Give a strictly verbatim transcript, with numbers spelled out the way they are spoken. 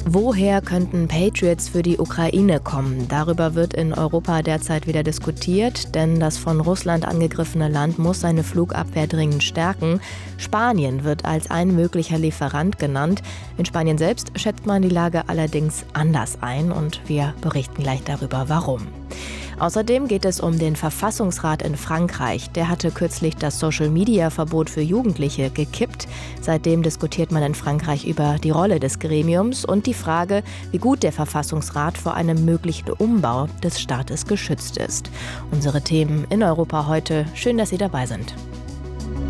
Woher könnten Patriots für die Ukraine kommen? Darüber wird in Europa derzeit wieder diskutiert, denn das von Russland angegriffene Land muss seine Flugabwehr dringend stärken. Spanien wird als ein möglicher Lieferant genannt. In Spanien selbst schätzt man die Lage allerdings anders ein und wir berichten gleich darüber, warum. Außerdem geht es um den Verfassungsrat in Frankreich. Der hatte kürzlich das Social-Media-Verbot für Jugendliche gekippt. Seitdem diskutiert man in Frankreich über die Rolle des Gremiums und die Frage, wie gut der Verfassungsrat vor einem möglichen Umbau des Staates geschützt ist. Unsere Themen in Europa heute. Schön, dass Sie dabei sind.